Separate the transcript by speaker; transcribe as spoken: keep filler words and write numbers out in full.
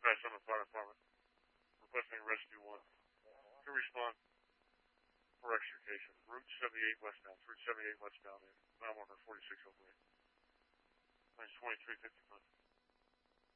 Speaker 1: Dispatch on the fire department. Requesting rescue one. To respond for extrication. Route seventy-eight westbound. Route seventy-eight westbound. Mile marker forty-six oh eight. Range twenty-three fifty-five.